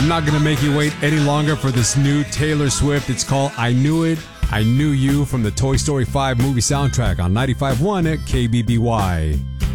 I'm not going to make you wait any longer for this new Taylor Swift. It's called I Knew It, I Knew You from the Toy Story 5 movie soundtrack on 95.1 at KBBY.